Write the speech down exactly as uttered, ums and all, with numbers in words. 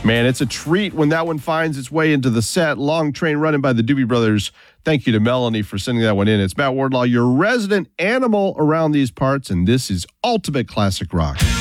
Man, it's a treat when that one finds its way into the set. Long Train Running by the Doobie Brothers. Thank you to Melanie for sending that one in. It's Matt Wardlaw, your resident animal around these parts, and this is Ultimate Classic Rock.